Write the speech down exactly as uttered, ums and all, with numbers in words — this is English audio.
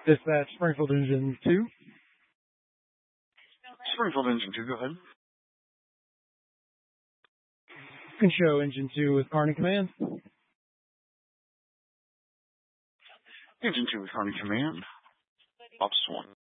Dispatch Springfield Engine two. Springfield Engine two, go ahead. Can show Engine two with Kearney Command. Engine two with Kearney Command. Ops one.